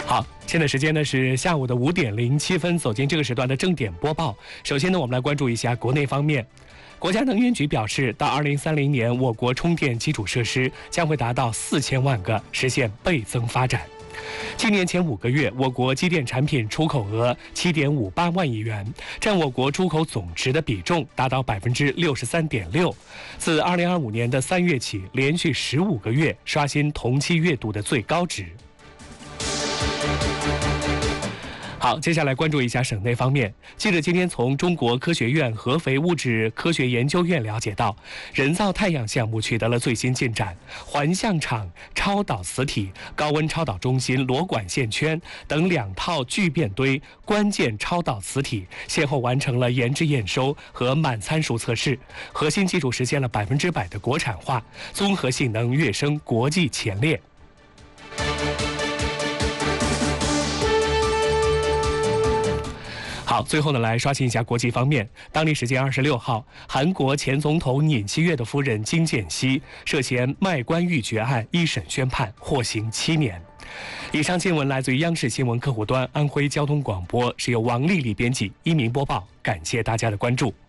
好，现在时间呢是下午的5点07分，走进这个时段的正点播报。首先呢，我们来关注一下国内方面。国家能源局表示，到2030年，我国充电基础设施将会达到4000万个，实现倍增发展。今年前5个月，我国机电产品出口额7.58万亿元，占我国出口总值的比重达到63.6%。自2025年的3月起，连续15个月刷新同期月度的最高值。好，接下来关注一下省内方面。记者今天从中国科学院合肥物质科学研究院了解到，人造太阳项目取得了最新进展，环象场超导磁体、高温超导中心螺管线圈等2套聚变堆关键超导磁体先后完成了研制验收和满参数测试，核心技术实现了100%的国产化，综合性能跃升国际前列。好，最后呢，来刷新一下国际方面。当地时间26号，韩国前总统尹锡悦的夫人金建熙涉嫌卖官鬻爵案一审宣判，获刑7年。以上新闻来自于央视新闻客户端安徽交通广播，是由王丽丽编辑，一鸣播报。感谢大家的关注。